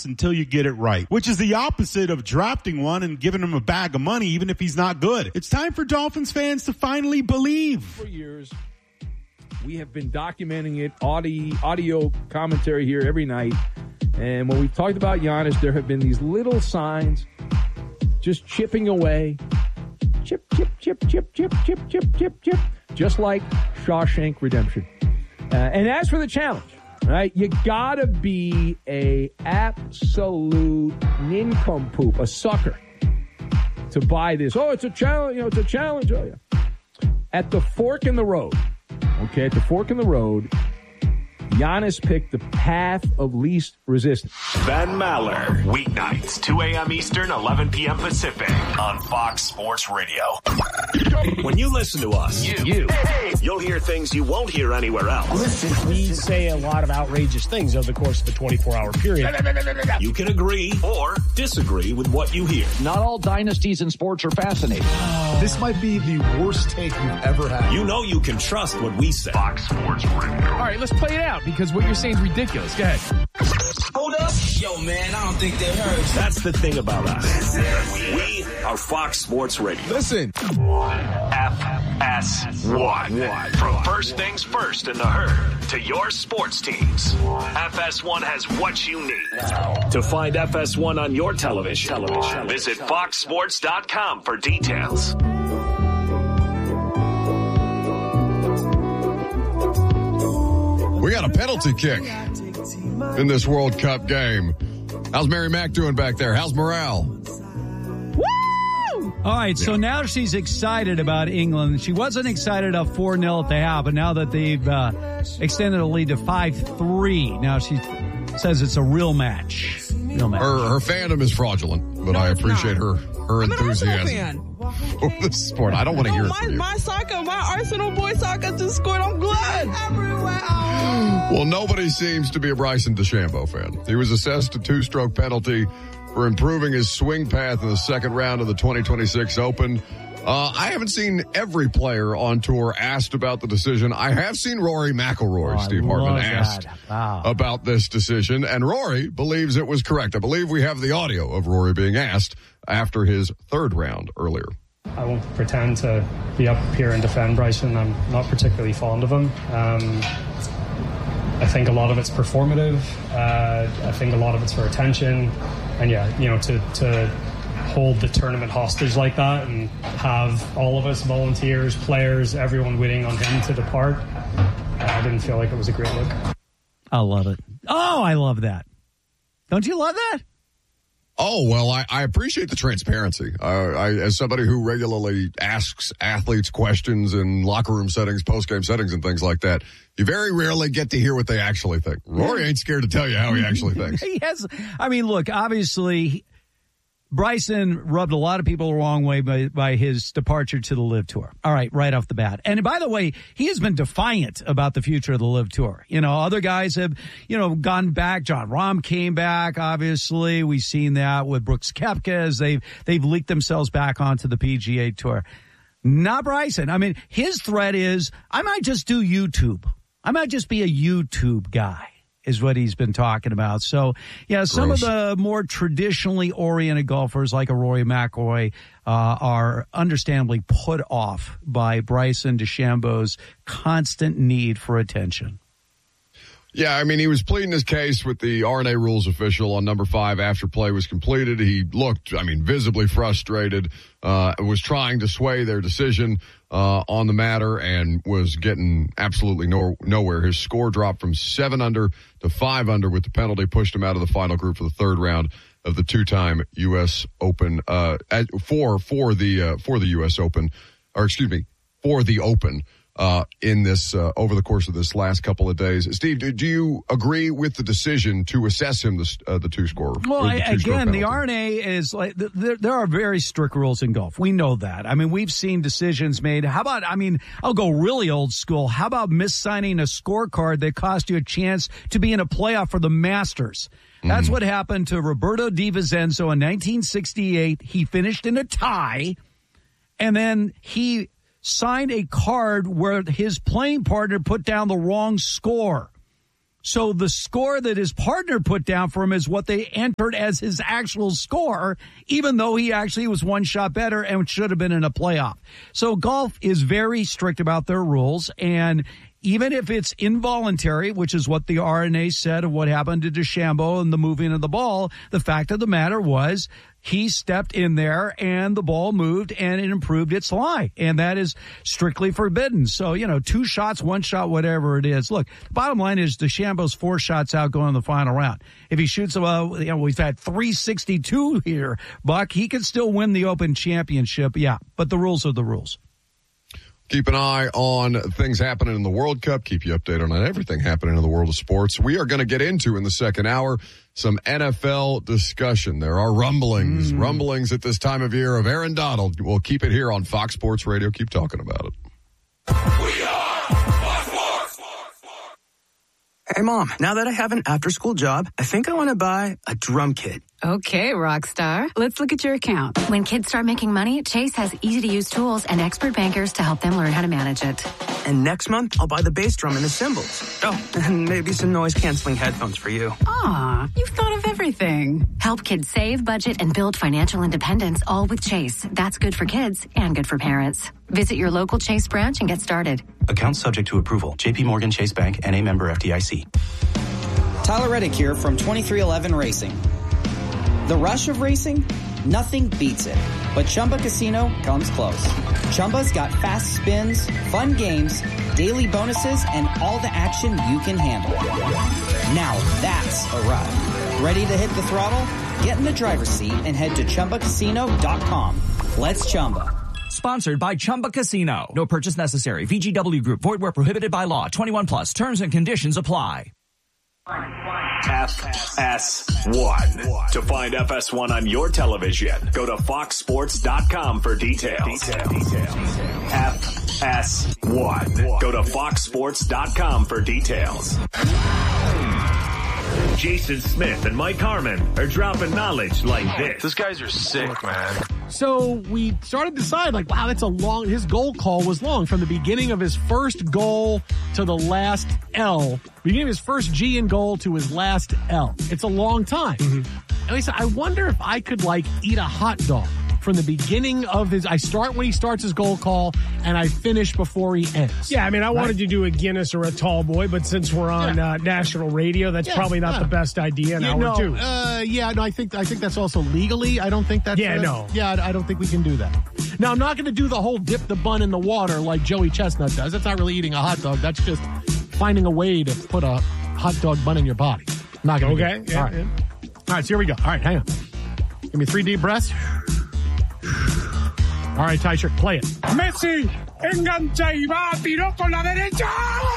until you get it right, which is the opposite of drafting one and giving him a bag of money even if he's not good. It's time for Dolphins fans to finally believe. For years, we have been documenting it, audio commentary here every night. And when we've talked about Giannis, there have been these little signs just chipping away. Chip, chip, chip, chip, chip, chip, chip, chip, chip. Just like Shawshank Redemption. And as for the challenge, right, you gotta be a absolute nincompoop, a sucker, to buy this. Oh, it's a challenge. It's a challenge. Oh, yeah. At the fork in the road, Giannis picked the path of least resistance. Ben Maller, weeknights, 2 a.m. Eastern, 11 p.m. Pacific, on Fox Sports Radio. When you listen to us, you'll hear things you won't hear anywhere else. Listen, we say a lot of outrageous things over the course of a 24-hour period. You can agree or disagree with what you hear. Not all dynasties in sports are fascinating. This might be the worst take you've ever had. You know you can trust what we say. Fox Sports Radio. All right, let's play it out because what you're saying is ridiculous. Go ahead. Hold up. Yo, man, I don't think they heard. That's the thing about us. We are Fox Sports Radio. Listen. FS1. From first things first in the herd to your sports teams. FS1 has what you need. To find FS1 on your television, visit foxsports.com for details. We got a penalty kick in this World Cup game. How's Mary Mack doing back there? How's morale? Woo! All right, so now she's excited about England. She wasn't excited up 4-0 at the half, but now that they've extended a lead to 5-3, now she says it's a real match. Her fandom is fraudulent, but I appreciate her enthusiasm for this sport. I don't want to hear it from you. My Arsenal boy soccer just scored. I'm glad. Well, nobody seems to be a Bryson DeChambeau fan. He was assessed a 2-stroke penalty for improving his swing path in the second round of the 2026 Open. I haven't seen every player on tour asked about the decision. I have seen Rory McIlroy, Steve Hartman, asked about this decision, and Rory believes it was correct. I believe we have the audio of Rory being asked after his third round earlier. I won't pretend to be up here and defend Bryson. I'm not particularly fond of him. I think a lot of it's performative. I think a lot of it's for attention. And to hold the tournament hostage like that and have all of us, volunteers, players, everyone waiting on him to depart, I didn't feel like it was a great look. I love it. Oh, I love that. Don't you love that? Oh, well, I appreciate the transparency. As somebody who regularly asks athletes questions in locker room settings, post-game settings, and things like that, you very rarely get to hear what they actually think. Rory ain't scared to tell you how he actually thinks. Yes. I mean, look, obviously, Bryson rubbed a lot of people the wrong way by his departure to the LIV Tour. All right off the bat. And by the way, he has been defiant about the future of the LIV Tour. Other guys have, gone back. Jon Rahm came back, obviously. We've seen that with Brooks Koepka as they've leaked themselves back onto the PGA Tour. Not Bryson. I mean, his threat is, I might just do YouTube. I might just be a YouTube guy, is what he's been talking about. So, yeah, some of the more traditionally oriented golfers like a Rory McIlroy are understandably put off by Bryson DeChambeau's constant need for attention. Yeah, I mean, he was pleading his case with the R&A rules official on number 5 after play was completed. He looked, visibly frustrated, was trying to sway their decision on the matter and was getting absolutely nowhere. His score dropped from 7 under to 5 under with the penalty, pushed him out of the final group for the third round of the 2-time U.S. Open, for the U.S. Open, for the Open. In this, over the course of this last couple of days. Steve, do you agree with the decision to assess him the 2-score? Well, again, the R&A is like, there are very strict rules in golf. We know that. I mean, we've seen decisions made. How about, I'll go really old school. How about mis-signing a scorecard that cost you a chance to be in a playoff for the Masters? That's what happened to Roberto Di Vincenzo in 1968. He finished in a tie, and then he signed a card where his playing partner put down the wrong score. So the score that his partner put down for him is what they entered as his actual score, even though he actually was one shot better and should have been in a playoff. So golf is very strict about their rules, and even if it's involuntary, which is what the R&A said of what happened to DeChambeau and the moving of the ball, the fact of the matter was he stepped in there and the ball moved and it improved its lie. And that is strictly forbidden. So, 2 shots, 1 shot, whatever it is. Look, the bottom line is DeChambeau's 4 shots out going in the final round. If he shoots, we've had 362 here, Buck, he could still win the Open Championship. Yeah, but the rules are the rules. Keep an eye on things happening in the World Cup. Keep you updated on everything happening in the world of sports. We are going to get into, in the second hour, some NFL discussion. There are rumblings at this time of year of Aaron Donald. We'll keep it here on Fox Sports Radio. Keep talking about it. We are Fox Sports. Hey, Mom, now that I have an after-school job, I think I want to buy a drum kit. Okay, Rockstar. Let's look at your account. When kids start making money, Chase has easy-to-use tools and expert bankers to help them learn how to manage it. And next month, I'll buy the bass drum and the cymbals. Oh, and maybe some noise-canceling headphones for you. Aw, you've thought of everything. Help kids save, budget, and build financial independence, all with Chase. That's good for kids and good for parents. Visit your local Chase branch and get started. Account subject to approval. J.P. Morgan Chase Bank, N.A. member FDIC. Tyler Reddick here from 2311 Racing. The rush of racing? Nothing beats it. But Chumba Casino comes close. Chumba's got fast spins, fun games, daily bonuses, and all the action you can handle. Now that's a ride. Ready to hit the throttle? Get in the driver's seat and head to ChumbaCasino.com. Let's Chumba. Sponsored by Chumba Casino. No purchase necessary. VGW Group. Void where prohibited by law. 21 plus. Terms and conditions apply. FS1. To find FS1 on your television, go to foxsports.com for details. FS1. Go to foxsports.com for details. Jason Smith and Mike Harmon are dropping knowledge like this. These guys are sick, man. So we started to decide, wow, that's his goal call was long. From the beginning of his first goal to the last L. Beginning of his first G in goal to his last L. It's a long time. Mm-hmm. And he said, I wonder if I could, eat a hot dog from the beginning of I start when he starts his goal call, and I finish before he ends. Yeah, I wanted to do a Guinness or a tall boy, but since we're on national radio, that's probably not the best idea in hour 2. I think that's also legally. I don't think that's... I don't think we can do that. Now, I'm not going to do the whole dip the bun in the water like Joey Chestnut does. That's not really eating a hot dog. That's just finding a way to put a hot dog bun in your body. I'm not going to do it. All right. All right, so here we go. All right, hang on. Give me 3 deep breaths. All right, Ty Shirt, play it. Messi engancha y va, tiró con la derecha.